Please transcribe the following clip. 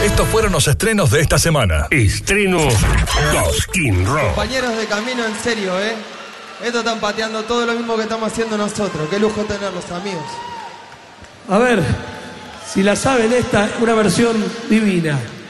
Estos fueron los estrenos de esta semana. Estrenos Cosquín Rock. Compañeros de camino, en serio, Estos están pateando todo lo mismo que estamos haciendo nosotros. Qué lujo tenerlos, amigos. A ver, si la saben esta, una versión divina.